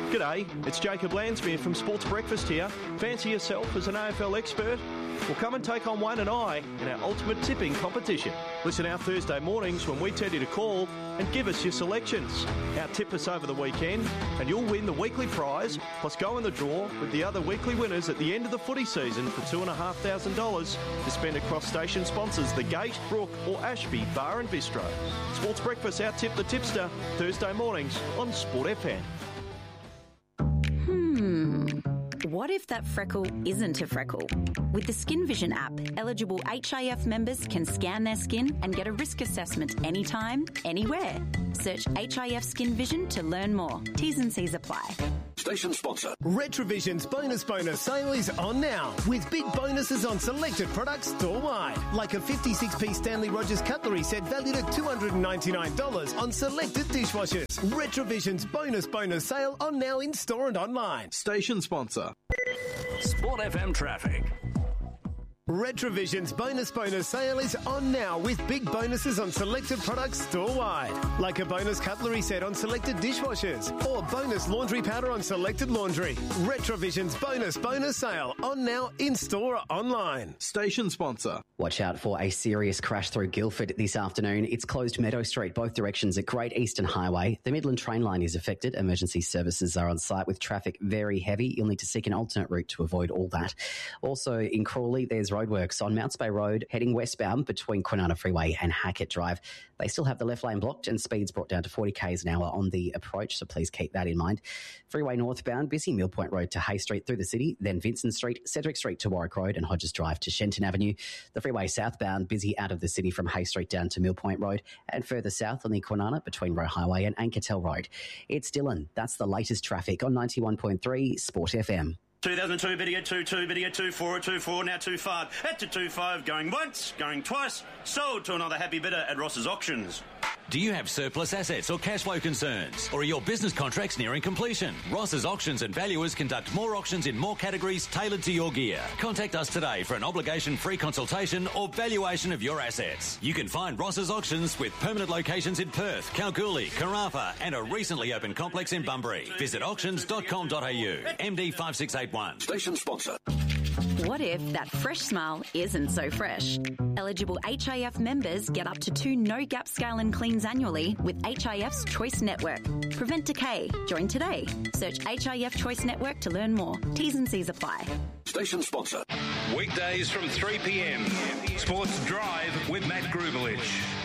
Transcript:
G'day, it's Jacob Lansmere from Sports Breakfast here. Fancy yourself as an AFL expert? Well, come and take on Wayne and I in our ultimate tipping competition. Listen out Thursday mornings when we tell you to call and give us your selections. Out-tip us over the weekend and you'll win the weekly prize, plus go in the draw with the other weekly winners at the end of the footy season for $2,500 to spend across station sponsors The Gate, Brook or Ashby Bar and Bistro. Sports Breakfast Out-tip the tipster, Thursday mornings on Sport FM. What if that freckle isn't a freckle? With the Skin Vision app, eligible HIF members can scan their skin and get a risk assessment anytime, anywhere. Search HIF Skin Vision to learn more. T's and C's apply. Station sponsor. Retrovision's bonus sale is on now with big bonuses on selected products store-wide. Like a 56-piece Stanley Rogers cutlery set valued at $299 on selected dishwashers. Retrovision's bonus sale on now in store and online. Station sponsor. Sport FM traffic. Retrovision's bonus sale is on now with big bonuses on selected products store-wide. Like a bonus cutlery set on selected dishwashers or bonus laundry powder on selected laundry. Retrovision's bonus sale on now in-store or online. Station sponsor. Watch out for a serious crash through Guildford this afternoon. It's closed Meadow Street, both directions at Great Eastern Highway. The Midland train line is affected. Emergency services are on site with traffic very heavy. You'll need to seek an alternate route to avoid all that. Also in Crawley, there's roadworks on Mounts Bay Road heading westbound between Kwinana Freeway and Hackett Drive. They still have the left lane blocked and speeds brought down to 40 k's an hour on the approach, so please keep that in mind. Freeway northbound, busy Mill Point Road to Hay Street through the city, then Vincent Street, Cedric Street to Warwick Road and Hodges Drive to Shenton Avenue. The freeway southbound, busy out of the city from Hay Street down to Mill Point Road and further south on the Kwinana between Roe Highway and Ankertel Road. It's Dylan. That's the latest traffic on 91.3 Sport FM. 2002, video 22, video 24, 24, now 25. At to 25, going once, going twice. Sold to another happy bidder at Ross's Auctions. Do you have surplus assets or cash flow concerns? Or are your business contracts nearing completion? Ross's Auctions and Valuers conduct more auctions in more categories tailored to your gear. Contact us today for an obligation-free consultation or valuation of your assets. You can find Ross's Auctions with permanent locations in Perth, Kalgoorlie, Carafa and a recently opened complex in Bunbury. Visit auctions.com.au. MD 5681. Station sponsor. What if that fresh smile isn't so fresh? Eligible HIF members get up to 2 no-gap scale and cleans annually with HIF's Choice Network. Prevent decay. Join today. Search HIF Choice Network to learn more. T's and C's apply. Station sponsor. Weekdays from 3 p.m. Sports Drive with Matt Grubelich.